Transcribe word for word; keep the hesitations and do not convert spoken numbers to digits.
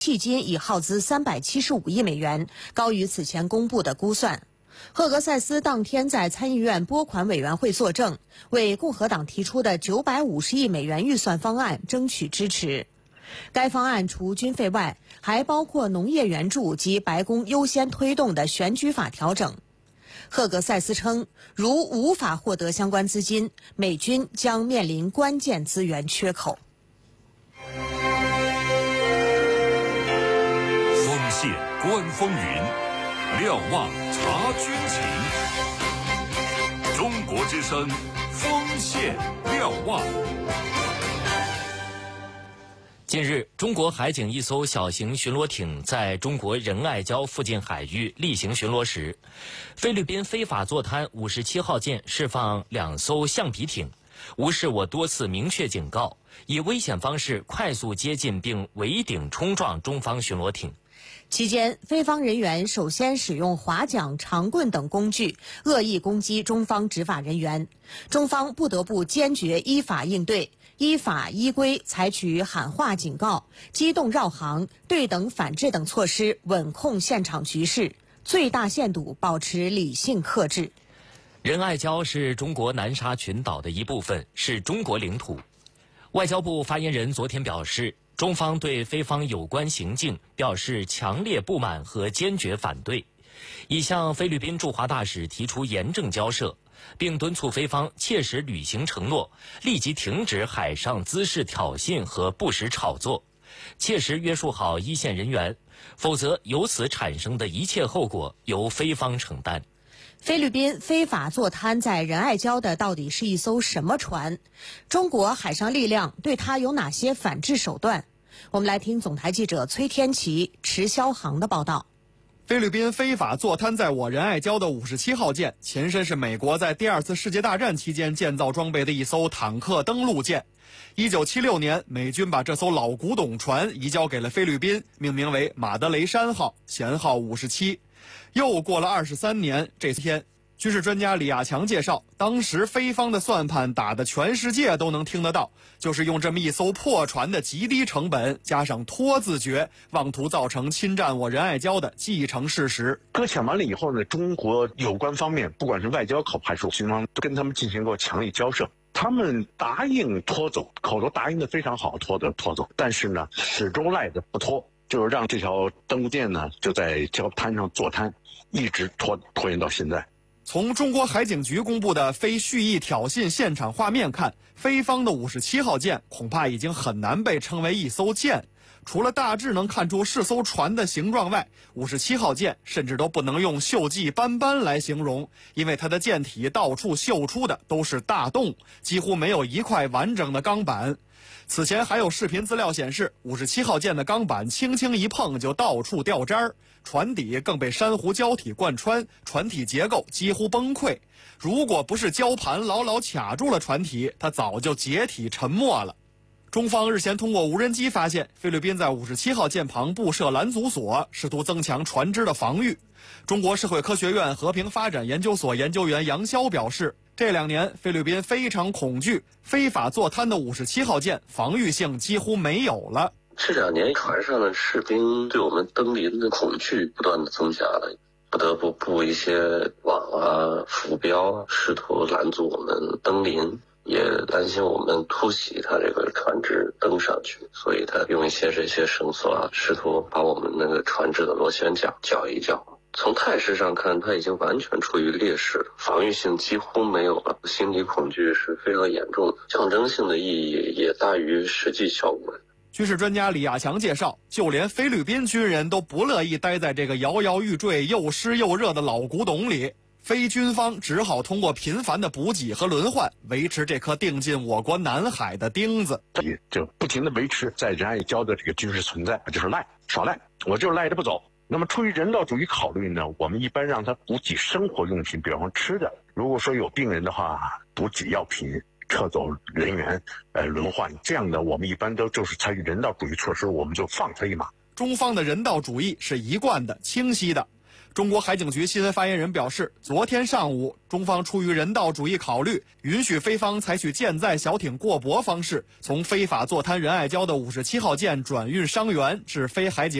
迄今已耗资三百七十五亿美元，高于此前公布的估算。赫格塞斯当天在参议院拨款委员会作证，为共和党提出的九百五十亿美元预算方案争取支持。该方案除军费外，还包括农业援助及白宫优先推动的选举法调整。赫格塞斯称，如无法获得相关资金，美军将面临关键资源缺口。 锋线观风云，瞭望察军情。中国之声，锋线瞭望。 近日，中国海警一艘小型巡逻艇在中国仁爱礁附近海域例行巡逻时，菲律宾非法坐滩五十七号舰释放两艘橡皮艇，无视我多次明确警告，以危险方式快速接近并围顶冲撞中方巡逻艇。 期间，菲方人员首先使用划桨、长棍等工具恶意攻击中方执法人员，中方不得不坚决依法应对，依法依规采取喊话警告、机动绕行、对等反制等措施，稳控现场局势，最大限度保持理性克制。 仁爱礁是中国南沙群岛的一部分，是中国领土。外交部发言人昨天表示，中方对菲方有关行径表示强烈不满和坚决反对，已向菲律宾驻华大使提出严正交涉，并敦促菲方切实履行承诺，立即停止海上滋事挑衅和不实炒作，切实约束好一线人员，否则由此产生的一切后果由菲方承担。 菲律宾非法坐滩在仁爱礁的到底是一艘什么船？中国海上力量对它有哪些反制手段？我们来听总台记者崔天琪、池霄航的报道。 菲律宾非法坐滩在我仁爱礁的五十七号舰，前身是美国在第二次世界大战期间建造装备的一艘坦克登陆舰。一九七六年，美军把这艘老古董船移交给了菲律宾，命名为马德雷山号，舷号五十七。又过了二十三年，这天，军事专家李亚强介绍，当时菲方的算盘打得全世界都能听得到，就是用这么一艘破船的极低成本，加上拖字诀，妄图造成侵占我仁爱礁的既成事实。 搁浅完了以后呢，中国有关方面，不管是外交口还是军方，都跟他们进行过强力交涉。他们答应拖走，口头答应的非常好，拖的拖走，但是呢，始终赖着不拖，就是让这条登陆舰呢就在礁滩上坐滩，一直拖拖延到现在。 从中国海警局公布的非蓄意挑衅现场画面看，菲方的五十七号舰恐怕已经很难被称为一艘舰。除了大致能看出是艘船的形状外，五十七号舰甚至都不能用锈迹斑斑来形容，因为它的舰体到处锈出的都是大洞，几乎没有一块完整的钢板。此前还有视频资料显示，五十七号舰的钢板轻轻一碰就到处掉渣儿，船底更被珊瑚礁体贯穿，船体结构几乎崩溃。如果不是礁盘牢牢卡住了船体，它早就解体沉没了。中方日前通过无人机发现，菲律宾在五十七号舰旁布设拦阻索，试图增强船只的防御。中国社会科学院和平发展研究所研究员杨潇表示，这两年菲律宾非常恐惧非法坐滩的五十七号舰，防御性几乎没有了。 这两年船上的士兵对我们登临的恐惧不断的增加了，不得不布一些网啊、浮标，试图拦阻我们登临，也担心我们突袭他这个船只登上去，所以他用一些这些绳索啊，试图把我们那个船只的螺旋桨搅一搅。从态势上看，他已经完全处于劣势，防御性几乎没有了，心理恐惧是非常严重的，象征性的意义也大于实际效果。 军事专家李亚强介绍，就连菲律宾军人都不乐意待在这个摇摇欲坠、又湿又热的老古董里，非军方只好通过频繁的补给和轮换，维持这颗钉进我国南海的钉子。 就不停的维持在仁爱礁的这个军事存在，就是赖，少赖，我就赖着不走。那么出于人道主义考虑呢，我们一般让他补给生活用品，比方说吃的。如果说有病人的话，补给药品，撤走人员，呃，轮换，这样的我们一般都就是采取人道主义措施，我们就放他一马。 中方的人道主义是一贯的、清晰的。 中国海警局新闻发言人表示，昨天上午，中方出于人道主义考虑，允许菲方采取舰载小艇过泊方式，从非法坐滩仁爱礁的五十七号舰转运伤员至非海警